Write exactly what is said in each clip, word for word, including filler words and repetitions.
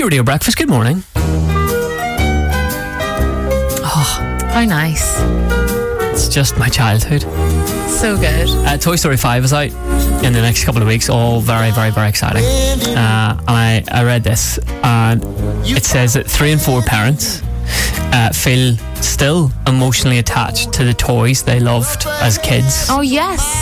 Pure Radio Breakfast, good morning. Oh, how nice. It's just my childhood. So good. Uh, Toy Story five is out in the next couple of weeks. All very, very, very exciting. Uh, and I, I read this, and it says that three and four parents uh, feel still emotionally attached to the toys they loved as kids. Oh, yes.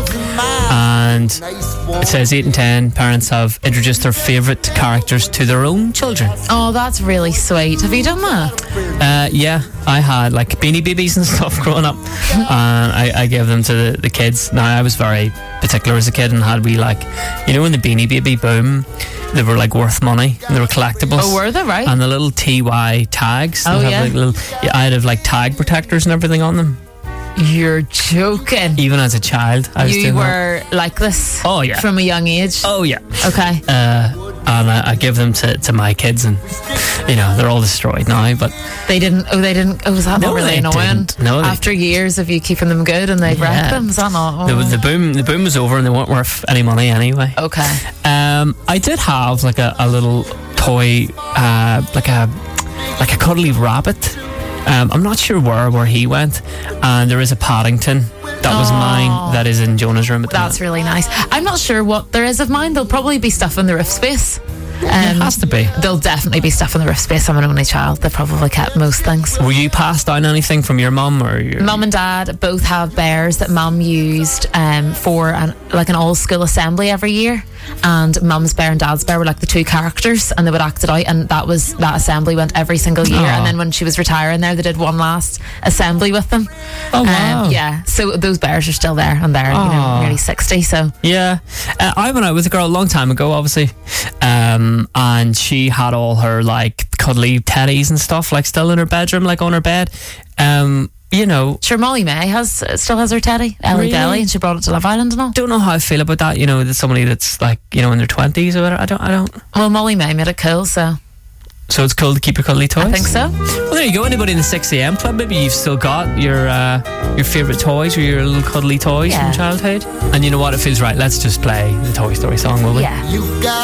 And it says eight and ten parents have introduced their favourite characters to their own children. Oh, that's really sweet. Have you done that? Uh, yeah, I had like Beanie Babies and stuff growing up, and I, I gave them to the, the kids. Now, I was very particular as a kid and had we like, you know, when the Beanie Baby boom, they were like worth money. They were collectibles. Oh, were they? Right. And the little T Y tags. Oh, have, yeah. Like, little, yeah. I'd have like tag protectors and everything on them. You're joking. Even as a child, I was You doing were that. like this? Oh, yeah. From a young age? Oh, yeah. Okay. Uh, and I, I give them to, to my kids, and you know they're all destroyed now. But They didn't, oh, they didn't, oh, was that No, not really they annoying? didn't. No, they- After years of you keeping them good and they've Yeah. wrecked them, is that not? the, Oh. the boom the boom was over, and they weren't worth any money anyway. Okay. Um, I did have like a, a little toy, uh, like a like a cuddly rabbit. Um, I'm not sure where where he went, and there is a Paddington that was Aw. mine that is in Jonah's room at the That's minute. really nice. I'm not sure what there is of mine. There'll probably be stuff in the roof space. Um, It has to be. There'll definitely be stuff in the roof space. I'm an only child. They probably kept most things. Were you passed down anything from your mum or your Mum and Dad both have bears that Mum used um, for an, like an all-school assembly every year. And Mum's bear and Dad's bear were like the two characters, and they would act it out. And that was that assembly went every single year. Aw. And then when she was retiring, there they did one last assembly with them. Oh, wow. Um, yeah. So those bears are still there, and they're you know Aw. nearly sixty. So Yeah, uh, I went out with a girl a long time ago, obviously, um, and she had all her like cuddly teddies and stuff, like still in her bedroom, like on her bed. Um, you know, sure, Molly May has still has her teddy, Ellie Really? Belly, and she brought it to Love Island and all. don't know how I feel about that. You know, that somebody that's like you know in their twenties or whatever. I don't, I don't. Well, Molly May made it cool, so So it's cool to keep your cuddly toys. I think so. Well, there you go. Anybody in the six a m club? Maybe you've still got your uh, your favourite toys or your little cuddly toys Yeah. from childhood. And you know what? It feels right. Let's just play the Toy Story song, will we? Yeah. You got